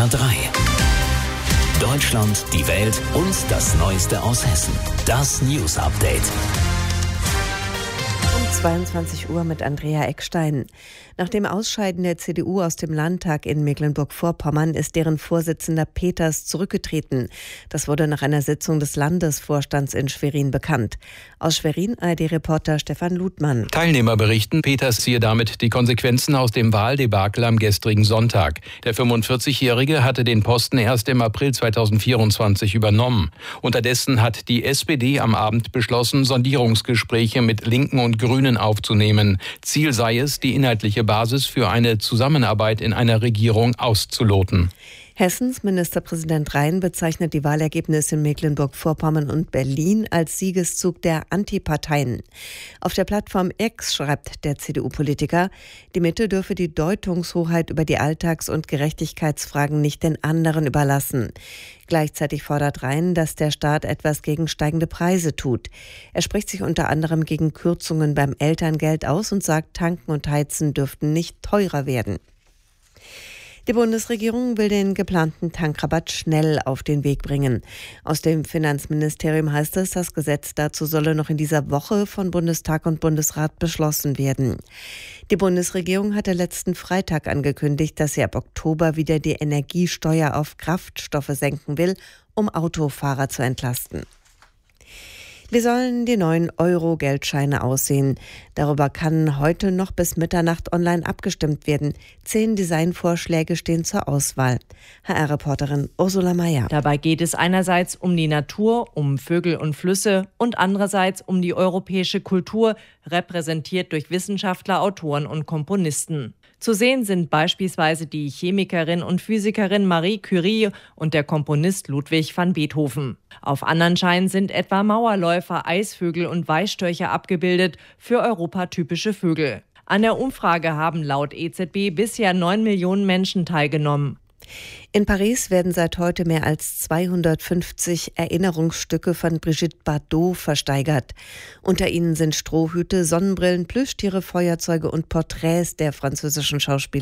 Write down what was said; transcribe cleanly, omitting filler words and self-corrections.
SWR 3. Deutschland, die Welt und das Neueste aus Hessen. Das News Update. Um 22 Uhr mit Andrea Eckstein. Nach dem Ausscheiden der CDU aus dem Landtag in Mecklenburg-Vorpommern ist deren Vorsitzender Peters zurückgetreten. Das wurde nach einer Sitzung des Landesvorstands in Schwerin bekannt. Aus Schwerin ARD-Reporter Stefan Ludmann. Teilnehmer berichten, Peters ziehe damit die Konsequenzen aus dem Wahldebakel am gestrigen Sonntag. Der 45-Jährige hatte den Posten erst im April 2024 übernommen. Unterdessen hat die SPD am Abend beschlossen, Sondierungsgespräche mit Linken und Grünen aufzunehmen. Ziel sei es, die inhaltliche Basis für eine Zusammenarbeit in einer Regierung auszuloten. Hessens Ministerpräsident Rhein bezeichnet die Wahlergebnisse in Mecklenburg-Vorpommern und Berlin als Siegeszug der Antiparteien. Auf der Plattform X schreibt der CDU-Politiker, die Mitte dürfe die Deutungshoheit über die Alltags- und Gerechtigkeitsfragen nicht den anderen überlassen. Gleichzeitig fordert Rhein, dass der Staat etwas gegen steigende Preise tut. Er spricht sich unter anderem gegen Kürzungen beim Elterngeld aus und sagt, Tanken und Heizen dürften nicht teurer werden. Die Bundesregierung will den geplanten Tankrabatt schnell auf den Weg bringen. Aus dem Finanzministerium heißt es, das Gesetz dazu solle noch in dieser Woche von Bundestag und Bundesrat beschlossen werden. Die Bundesregierung hatte letzten Freitag angekündigt, dass sie ab Oktober wieder die Energiesteuer auf Kraftstoffe senken will, um Autofahrer zu entlasten. Wie sollen die neuen Euro-Geldscheine aussehen? Darüber kann heute noch bis Mitternacht online abgestimmt werden. 10 Designvorschläge stehen zur Auswahl. HR-Reporterin Ursula Mayer. Dabei geht es einerseits um die Natur, um Vögel und Flüsse und andererseits um die europäische Kultur, repräsentiert durch Wissenschaftler, Autoren und Komponisten. Zu sehen sind beispielsweise die Chemikerin und Physikerin Marie Curie und der Komponist Ludwig van Beethoven. Auf anderen Scheinen sind etwa Mauerläufer, Eisvögel und Weißstörche abgebildet, für Europa typische Vögel. An der Umfrage haben laut EZB bisher 9 Millionen Menschen teilgenommen. In Paris werden seit heute mehr als 250 Erinnerungsstücke von Brigitte Bardot versteigert. Unter ihnen sind Strohhüte, Sonnenbrillen, Plüschtiere, Feuerzeuge und Porträts der französischen Schauspielerin